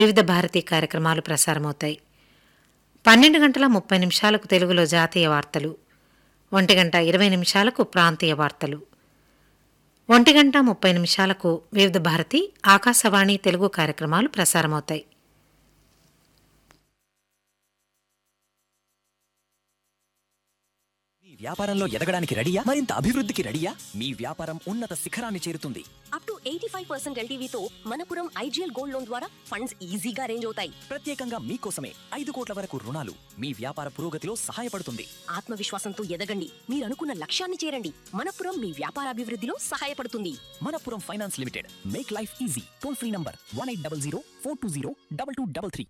వివిధ భారతీ కార్యక్రమాలు ప్రసారమవుతాయి. 12:30 తెలుగులో జాతీయ వార్తలు, 1:20 ప్రాంతీయ వార్తలు, 1:30 వివిధ భారతి ఆకాశవాణి తెలుగు కార్యక్రమాలు ప్రసారమవుతాయి. మీ వ్యాపారంలో ఎదగడానికి రెడీయా? మరింత అభివృద్ధికి రెడీయా? మీ వ్యాపారం ఉన్నత శిఖరాన్ని చేరుతుంది. Up to 85% ఎల్టీవీతో Manappuram IGL gold loan ద్వారా ఫండ్స్ ఈజీగా అరేంజ్ అవుతాయి. ప్రత్యేకంగా మీకోసమే 5 కోట్ల వరకు రుణాలు మీ వ్యాపార పురోగతిలో సహాయపడుతుంది. ఆత్మవిశ్వాసంతో ఎదగండి, మీరు అనుకున్న లక్ష్యాన్ని చేరండి. మనపురం మీ వ్యాపార అభివృద్ధిలో సహాయపడుతుంది. Manappuram finance limited, make life easy. Toll free number 1800 420 2233.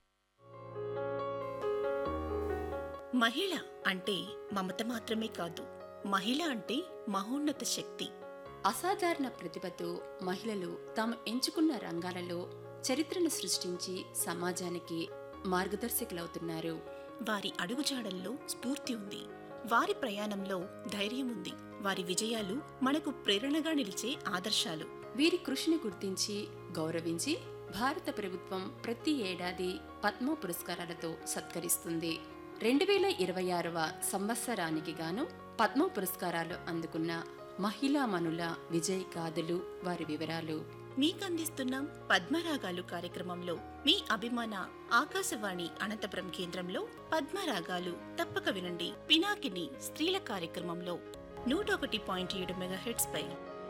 మహిళ అంటే మమత మాత్రమే కాదు, మహిళ అంటే మహోన్నత శక్తి. అసాధారణ ప్రతిభతో మహిళలు తాము ఎంచుకున్న రంగాలలో చరిత్రను సృష్టించి సమాజానికి మార్గదర్శకులవుతున్నారు. వారి అడుగుజాడల్లో స్ఫూర్తి ఉంది, వారి ప్రయాణంలో ధైర్యం ఉంది. వారి విజయాలు మనకు ప్రేరణగా నిలిచే ఆదర్శాలు. వీరి కృషిని గుర్తించి గౌరవించి భారత ప్రభుత్వం ప్రతి ఏడాది పద్మ పురస్కారాలతో సత్కరిస్తుంది. 2026వ సంవత్సరానికి గాను పద్మ పురస్కారాలు అందుకున్న మహిళామణుల విజయ్ గాథలు, వారి వివరాలు మీకందిస్తున్నాం పద్మరాగాలు కార్యక్రమంలో. మీ అభిమాన ఆకాశవాణి అనంతపురం కేంద్రంలో పద్మరాగాలు తప్పక వినండి. పినాకిని స్త్రీల కార్యక్రమంలో 101.7 మెగాహెర్ట్జ్ పై.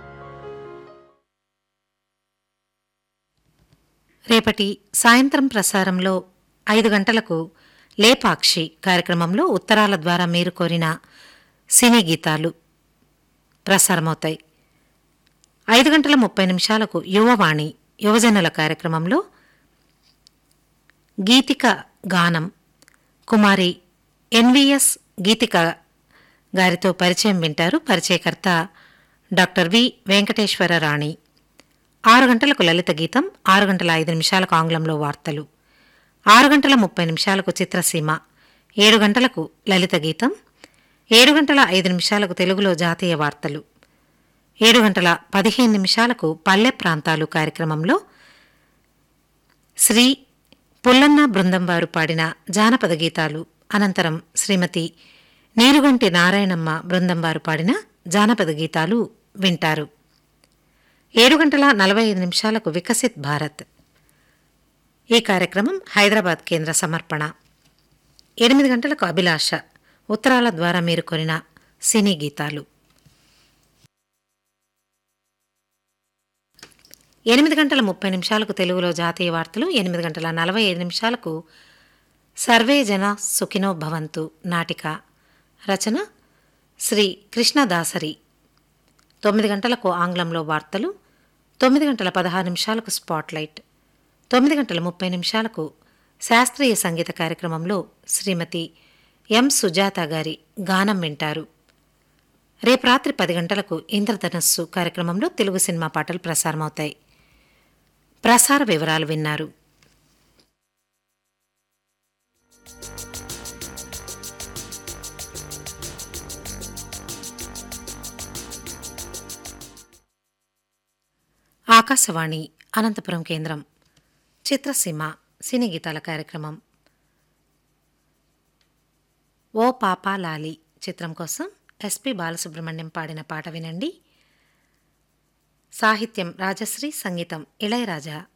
రేపటి సాయంత్రం ప్రసారంలో 5 గంటలకు లేపాక్షి కార్యక్రమంలో ఉత్తరాల ద్వారా మీరు కోరిన సినీ గీతాలు ప్రసారమవుతాయి. 5:30 యువవాణి యువజనుల కార్యక్రమంలో గీతిక గానం కుమారి ఎన్విఎస్ గీతిక గారితో పరిచయం వింటారు. పరిచయకర్త డాక్టర్ వి వెంకటేశ్వర రాణి. 6 గంటలకు లలిత గీతం, 6:05 ఆంగ్లంలో వార్తలు, 6:30 చిత్రసీమ, 7 గంటలకు లలిత గీతం, 7:05 తెలుగులో జాతీయ వార్తలు, 7:15 పల్లె ప్రాంతాలు కార్యక్రమంలో శ్రీ పుల్లన్న బృందం వారు పాడిన జానపద గీతాలు, అనంతరం శ్రీమతి నీరుగంటి నారాయణమ్మ బృందం వారు పాడిన జానపద గీతాలు వింటారు. 7:45 వికసిత్ భారత్. ఈ కార్యక్రమం హైదరాబాద్ కేంద్ర సమర్పణ. 8 గంటలకు అభిలాష ఉత్తరాల ద్వారా మీరు కోరిన సినీ గీతాలు. 8:30 తెలుగులో జాతీయ వార్తలు, 8:45 సర్వే జన సుఖినో భవంతు నాటిక, రచన శ్రీ కృష్ణదాసరి. 9 గంటలకు ఆంగ్లంలో వార్తలు, 9:16 స్పాట్లైట్, 9:30 శాస్త్రీయ సంగీత కార్యక్రమంలో శ్రీమతి ఎం సుజాత గారి గానం వింటారు. రేపు రాత్రి 10 గంటలకు ఇంద్రధనస్సు కార్యక్రమంలో తెలుగు సినిమా పాటలు ప్రసారమవుతాయి. ప్రసార వివరాలు విన్నారు. ఆకాశవాణి అనంతపురం కేంద్రం. చిత్రసీమ సినీ గీతాల కార్యక్రమం. ఓ పాపా లాలి చిత్రం కోసం ఎస్పి బాలసుబ్రహ్మణ్యం పాడిన పాట వినండి. సాహిత్యం రాజశ్రీ, సంగీతం ఇళయరాజా.